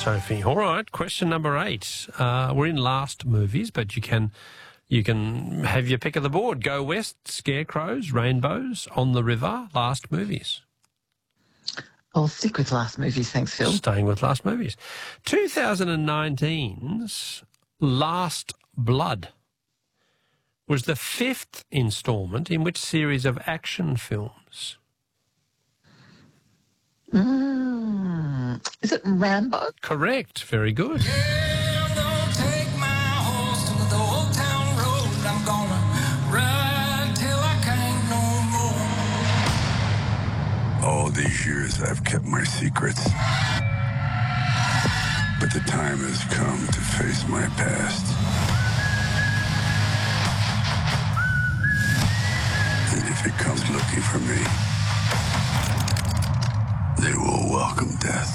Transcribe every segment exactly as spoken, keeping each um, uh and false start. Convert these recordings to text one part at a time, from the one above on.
Sophie. All right, question number eight. Uh, we're in last movies, but you can you can have your pick of the board. Go West, Scarecrows, Rainbows, On the River, last movies. I'll stick with last movies, thanks, Phil. Staying with last movies. twenty nineteen's Last Blood was the fifth instalment in which series of action films? Mm, is it Rambo? Correct. Very good. All these years I've kept my secrets. But the time has come to face my past. And if it comes looking for me, they will welcome death.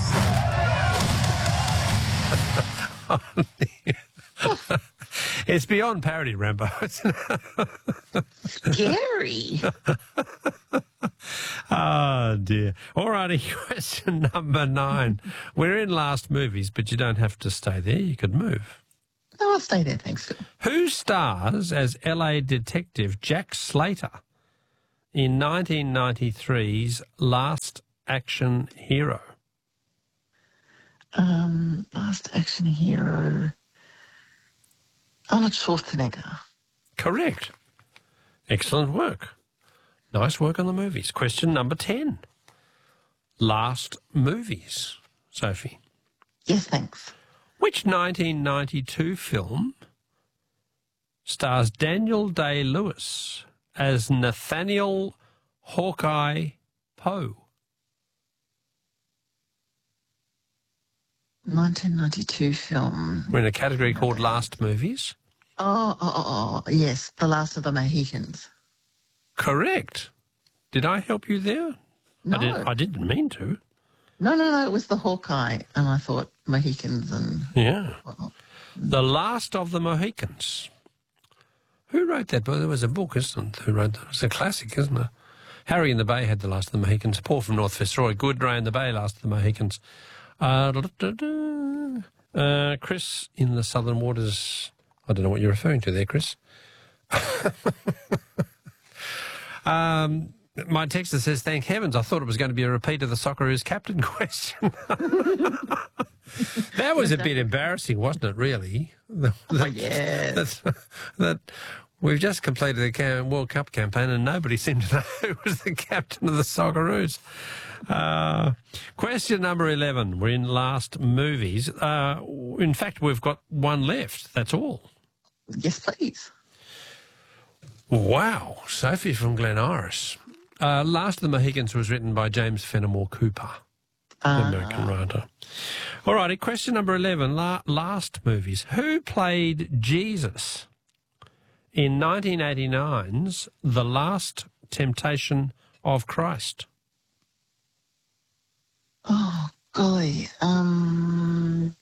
It's beyond parody, Rambo. Scary. Oh, dear. All righty, question number nine. We're in last movies, but you don't have to stay there. You could move. No, I'll stay there, thanks, Phil. Who stars as L A detective Jack Slater in nineteen ninety-three's Last Action Hero? Um, last action hero. Arnold Schwarzenegger. Correct. Excellent work. Nice work on the movies. Question number ten. Last movies, Sophie. Yes, thanks. Which nineteen ninety-two film stars Daniel Day-Lewis as Nathaniel Hawkeye Poe? nineteen ninety-two film. We're in a category called Last Movies. Oh, oh, oh, oh, yes, The Last of the Mohicans. Correct. Did I help you there? No. I, did, I didn't mean to. No, no, no, it was the Hawkeye, and I thought Mohicans and... Yeah. Well, The Last of the Mohicans. Who wrote that book? There was a book, isn't it? Who wrote that? It's a classic, isn't it? Harry in the Bay had The Last of the Mohicans. Paul from North Fitzroy. Good Ray in the Bay, Last of the Mohicans. Uh, da, da, da, uh, Chris in the Southern Waters. I don't know what you're referring to there, Chris. um, my texter says, thank heavens, I thought it was going to be a repeat of the Socceroos captain question. That was a bit embarrassing, wasn't it, really? That, oh, yeah. That, that we've just completed the cam- World Cup campaign and nobody seemed to know who was the captain of the Socceroos. Uh, question number eleven. We're in last movies. Uh, in fact, we've got one left. That's all. Yes, please. Wow. Sophie from Glen Iris. Uh, Last of the Mohicans was written by James Fenimore Cooper, the Uh, American writer. All righty. Question number eleven. La- last movies. Who played Jesus in nineteen eighty-nine's The Last Temptation of Christ? Oh, golly. Um,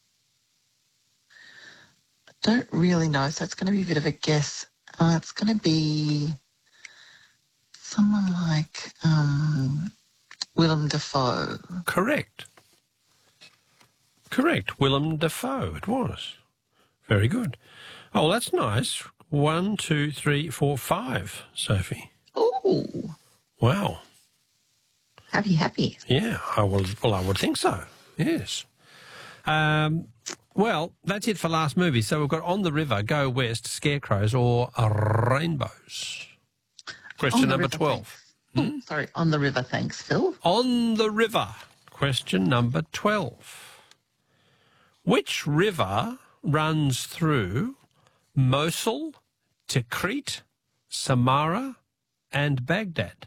I don't really know, so it's going to be a bit of a guess. Uh, it's going to be someone like um, Willem Dafoe. Correct. Correct. Willem Dafoe, it was. Very good. Oh, that's nice. One, two, three, four, five, Sophie. Oh, Wow. happy, happy. Yeah, I will, well, I would think so, yes. Um, well, that's it for last movie. So we've got On the River, Go West, Scarecrows, or Rainbows. Question On the number river, twelve. thanks. Oh, sorry, On the River, thanks, Phil. On the River. Question number twelve. Which river runs through Mosul, Tikrit, Samarra, and Baghdad?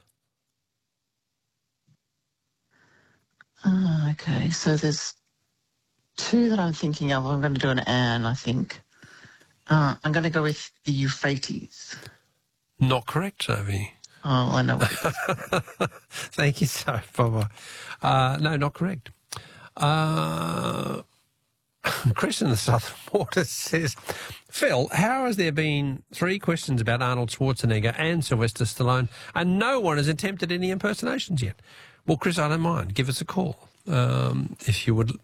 Oh, okay, so there's two that I'm thinking of. I'm going to do an and, I think. Uh, I'm going to go with the Euphrates. Not correct, Sophie. Oh, I know what it is. Thank you so much. Uh, no, not correct. Uh, Chris in the Southern Waters says, Phil, how has there been three questions about Arnold Schwarzenegger and Sylvester Stallone and no one has attempted any impersonations yet? Well, Chris, I don't mind. Give us a call um, if you would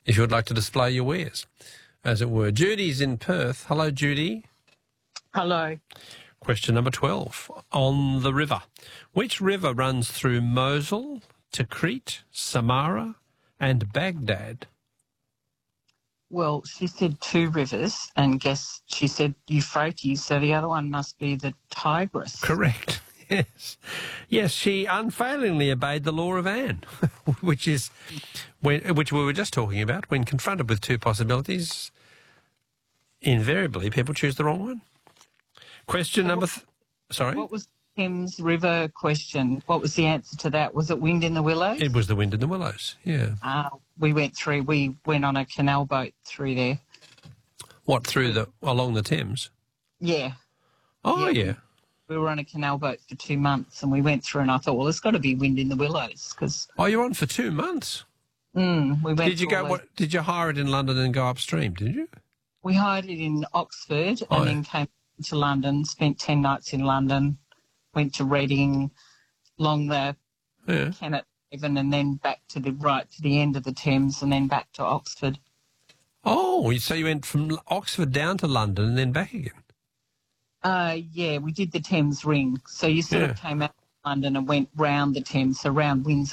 if you would like to display your wares, as it were. Judy's in Perth. Hello, Judy. Hello. Question number twelve. On the river. Which river runs through Mosul, Tikrit, Samarra and Baghdad? Well, she said two rivers, and guess she said Euphrates, so the other one must be the Tigris. Correct. Yes. Yes, she unfailingly obeyed the law of Anne, which is when, which we were just talking about. When confronted with two possibilities, invariably people choose the wrong one. Question number... Th- sorry? What was Thames River question? What was the answer to that? Was it Wind in the Willows? It was the Wind in the Willows, yeah. Uh, we went through, we went on a canal boat through there. What, through the, along the Thames? Yeah. Oh, yeah. yeah. We were on a canal boat for two months and we went through and I thought, well, there's got to be Wind in the Willows because... Oh, you're on for two months? Mm, we went Did you go? What, did you hire it in London and go upstream, did you? We hired it in Oxford and oh, then yeah. came to London, spent ten nights in London, went to Reading, along the Yeah. Kennet Haven and then back to the right to the end of the Thames and then back to Oxford. Oh, so you went from Oxford down to London and then back again? Uh, yeah, we did the Thames Ring. So you sort Yeah. of came out of London and went round the Thames, so round Windsor